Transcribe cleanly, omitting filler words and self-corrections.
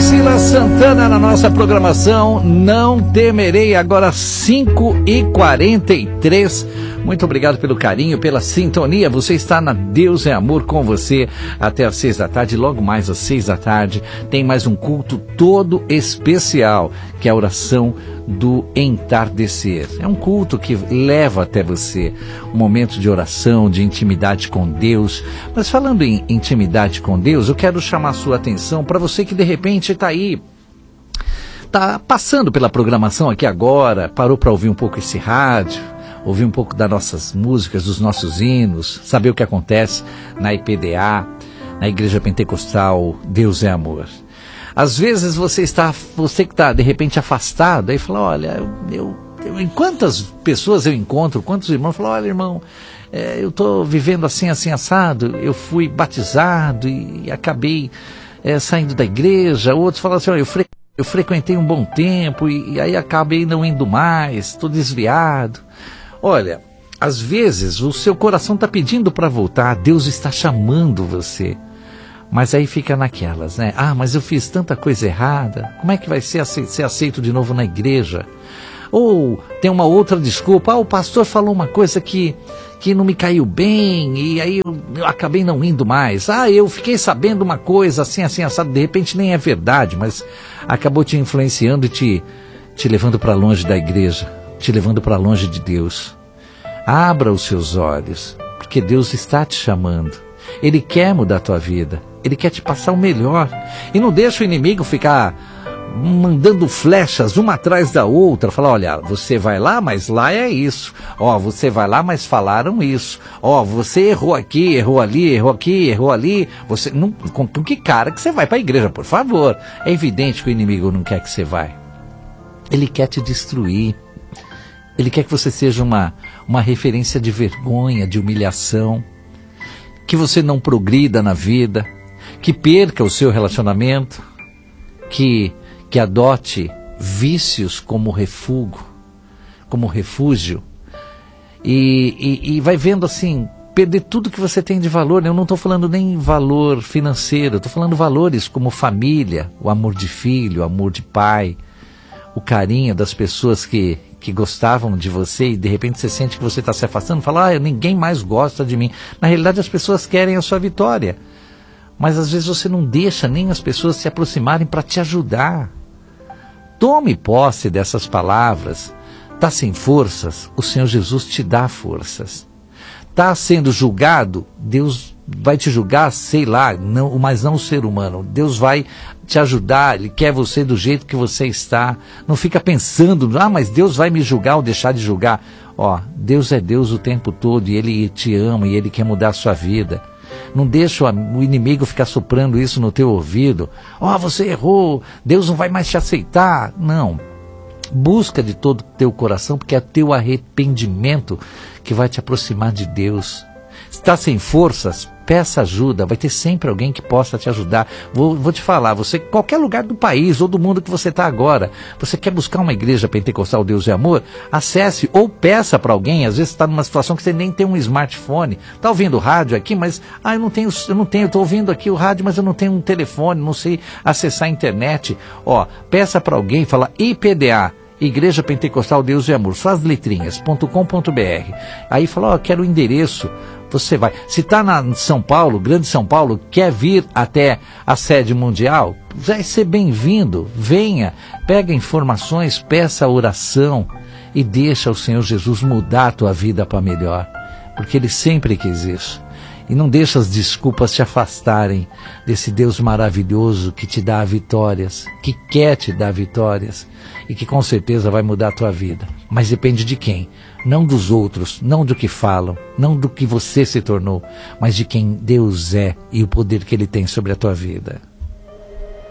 Priscila Santana na nossa programação. Não temerei, agora 5h43. Muito obrigado pelo carinho, pela sintonia. Você está na Deus é Amor com você até às 6 da tarde. Logo mais às 6 da tarde tem mais um culto todo especial, que é a oração do entardecer. É um culto que leva até você um momento de oração, de intimidade com Deus. Mas falando em intimidade com Deus, eu quero chamar a sua atenção para você que de repente está aí, está passando pela programação aqui agora, parou para ouvir um pouco esse rádio, ouvir um pouco das nossas músicas, dos nossos hinos, saber o que acontece na IPDA, na Igreja Pentecostal Deus é Amor. Às vezes você que está de repente afastado, aí fala, olha, em quantas pessoas eu encontro, quantos irmãos, falam, olha irmão, eu estou vivendo assim, assim, assado, eu fui batizado e acabei saindo da igreja. Outros falam assim, olha, eu frequentei um bom tempo e aí acabei não indo mais, estou desviado. Olha, às vezes o seu coração está pedindo para voltar, Deus está chamando você. Mas aí fica naquelas, né? Ah, mas eu fiz tanta coisa errada, como é que vai ser aceito de novo na igreja? Ou tem uma outra desculpa, o pastor falou uma coisa que não me caiu bem, e aí eu acabei não indo mais. Eu fiquei sabendo uma coisa assim, assim, assado, de repente nem é verdade, mas acabou te influenciando e te levando para longe da igreja, te levando para longe de Deus. Abra os seus olhos, porque Deus está te chamando. Ele quer mudar a tua vida, Ele quer te passar o melhor. E não deixa o inimigo ficar mandando flechas uma atrás da outra, falar, olha, você vai lá, mas lá é isso. Você vai lá, mas falaram isso. Você errou aqui, errou ali, errou aqui, errou ali. Você não, com que cara que você vai para a igreja, por favor? É evidente que o inimigo não quer que você vá. Ele quer te destruir. Ele quer que você seja uma referência de vergonha, de humilhação, que você não progrida na vida, que perca o seu relacionamento, que adote vícios como refúgio, e vai vendo assim, perder tudo que você tem de valor. Eu não estou falando nem valor financeiro, eu estou falando valores como família, o amor de filho, o amor de pai, o carinho das pessoas que gostavam de você, e de repente você sente que você está se afastando, fala, ninguém mais gosta de mim. Na realidade as pessoas querem a sua vitória, mas às vezes você não deixa nem as pessoas se aproximarem para te ajudar. Tome posse dessas palavras. Está sem forças? O Senhor Jesus te dá forças. Está sendo julgado? Deus vai te julgar, sei lá, não, mas não o ser humano. Deus vai te ajudar, Ele quer você do jeito que você está. Não fica pensando, mas Deus vai me julgar ou deixar de julgar. Deus é Deus o tempo todo, e Ele te ama, e Ele quer mudar a sua vida. Não deixa o inimigo ficar soprando isso no teu ouvido. Você errou, Deus não vai mais te aceitar. Não. Busca de todo o teu coração, porque é teu arrependimento que vai te aproximar de Deus. Está sem forças? Peça ajuda, vai ter sempre alguém que possa te ajudar. Vou te falar, você, qualquer lugar do país ou do mundo que você está agora, você quer buscar uma igreja pentecostal Deus é Amor? Acesse ou peça para alguém. Às vezes você está numa situação que você nem tem um smartphone, está ouvindo rádio aqui, mas eu estou ouvindo aqui o rádio, mas eu não tenho um telefone, não sei acessar a internet. Peça para alguém, fala IPDA, Igreja Pentecostal Deus é Amor, só as letrinhas.com.br. Aí fala, quero o endereço. Você vai. Se está em São Paulo, Grande São Paulo, quer vir até a sede mundial, vai ser bem-vindo. Venha, pega informações, peça oração e deixa o Senhor Jesus mudar a tua vida para melhor, porque Ele sempre quis isso. E não deixa as desculpas te afastarem desse Deus maravilhoso que te dá vitórias, que quer te dar vitórias e que com certeza vai mudar a tua vida. Mas depende de quem? Não dos outros, não do que falam, não do que você se tornou, mas de quem Deus é e o poder que Ele tem sobre a tua vida.